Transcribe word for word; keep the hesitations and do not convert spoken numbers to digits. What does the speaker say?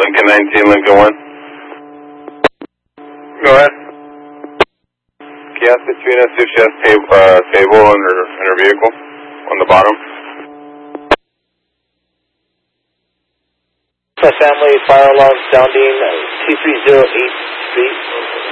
Lincoln nineteen, Lincoln one. Go ahead. Kia Citrina, see if she has table, uh, table in her, in her vehicle on the bottom. My family, fire alarm sounding T three zero eight three.